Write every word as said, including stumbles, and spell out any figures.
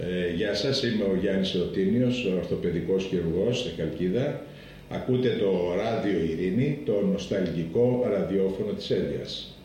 Ε, γεια σας, είμαι ο Γιάννης Εωτίνιος, ορθοπαιδικός χειρουργός στη Χαλκίδα. Ακούτε το Ράδιο Ειρήνη, το νοσταλγικό ραδιόφωνο της Έλιας.